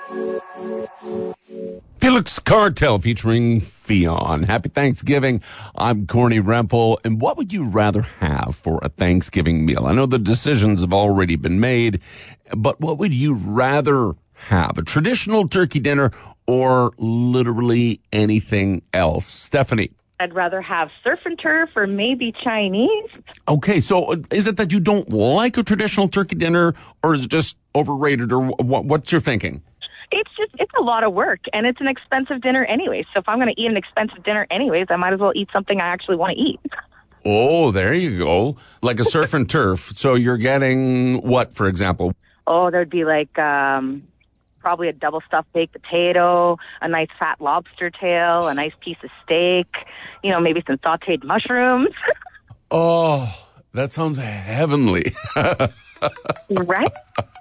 Felix Cartel featuring Fionn. Happy Thanksgiving. I'm Corny Rempel. And what would you rather have for a Thanksgiving meal? I know the decisions have already been made, but what would you rather have? A traditional turkey dinner or literally anything else? Stephanie. I'd rather have surf and turf or maybe Chinese. Okay, so is it that you don't like a traditional turkey dinner, or is it just overrated, or what's your thinking? It's a lot of work, and it's an expensive dinner anyway. So if I'm going to eat an expensive dinner anyways, I might as well eat something I actually want to eat. Oh, there you go. Like a surf and turf. So you're getting what, for example? Oh, there'd be like probably a double stuffed baked potato, a nice fat lobster tail, a nice piece of steak, maybe some sautéed mushrooms. Oh, that sounds heavenly. Right?